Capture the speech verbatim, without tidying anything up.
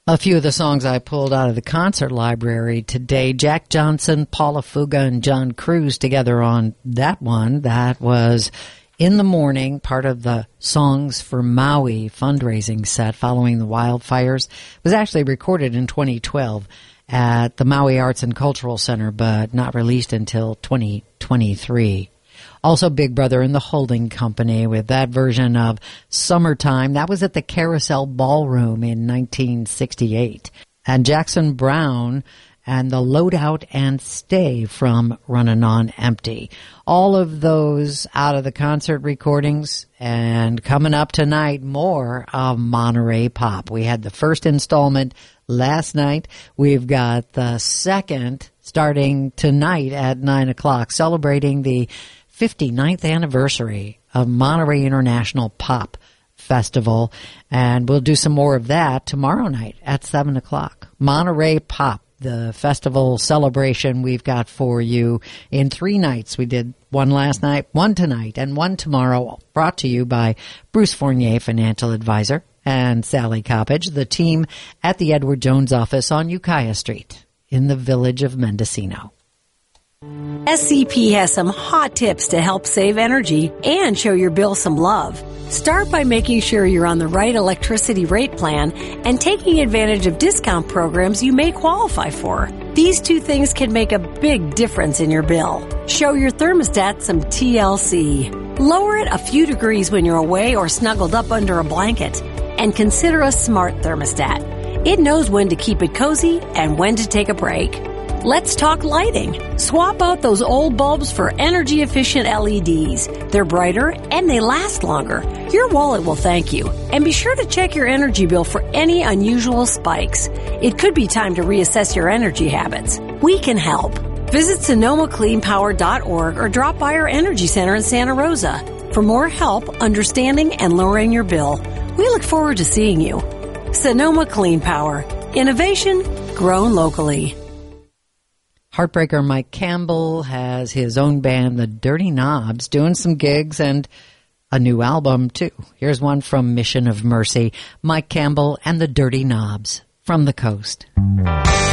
A few of the songs I pulled out of the concert library today. Jack Johnson, Paula Fuga, and John Cruz together on that one. That was In the Morning, part of the Songs for Maui fundraising set following the wildfires. It was actually recorded in twenty twelve at the Maui Arts and Cultural Center, but not released until twenty twenty-three. Also Big Brother and the Holding Company with that version of Summertime. That was at the Carousel Ballroom in nineteen sixty-eight. And Jackson Browne and the Loadout and Stay from Runnin' on Empty. All of those out of the concert recordings. And coming up tonight, more of Monterey Pop. We had the first installment last night. We've got the second starting tonight at nine o'clock, celebrating the fifty-ninth anniversary of Monterey International Pop Festival. And we'll do some more of that tomorrow night at seven o'clock. Monterey Pop, the festival celebration we've got for you in three nights. We did one last night, one tonight, and one tomorrow, brought to you by Bruce Fournier, financial advisor, and Sally Coppage, the team at the Edward Jones office on Ukiah Street in the village of Mendocino. S C P has some hot tips to help save energy and show your bill some love. Start by making sure you're on the right electricity rate plan and taking advantage of discount programs you may qualify for. These two things can make a big difference in your bill. Show your thermostat some T L C. Lower it a few degrees when you're away or snuggled up under a blanket. And consider a smart thermostat. It knows when to keep it cozy and when to take a break. Let's talk lighting. Swap out those old bulbs for energy-efficient L E Ds. They're brighter and they last longer. Your wallet will thank you. And be sure to check your energy bill for any unusual spikes. It could be time to reassess your energy habits. We can help. Visit Sonoma Clean Power dot org or drop by our Energy Center in Santa Rosa. For more help understanding and lowering your bill, we look forward to seeing you. Sonoma Clean Power. Innovation grown locally. Heartbreaker Mike Campbell has his own band, the Dirty Knobs, doing some gigs and a new album, too. Here's one from Mission of Mercy, Mike Campbell and the Dirty Knobs, From the Coast.